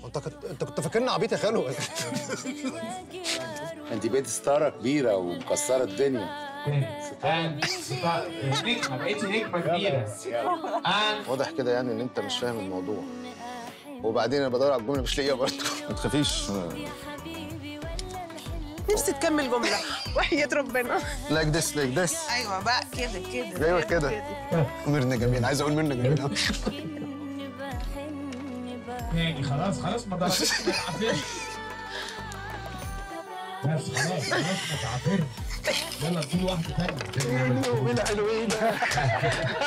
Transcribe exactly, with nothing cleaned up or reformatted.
انت كنت انت كنت فاكرني عبيط يا خالو. انت بقيت ستاره كبيره ومكسره الدنيا. نجمه، بقيتي نجمه كبيره. واضح كده يعني ان انت مش فاهم الموضوع. وبعدين انا بدور على الجمله مش لاقيها برضه. ما تخافيش. نفسي تكمل جمله وحياة ربنا. لايك ذس لايك ذس. ايوه بقى كده كده. ايوه كده. ميرنا جميل، عايز اقول ميرنا جميل قوي. تاني خلاص خلاص ما ضربتش ما تعافرش. بس خلاص خلاص ما تعافرش. يلا نقول واحده ثانيه. حلوين حلوين.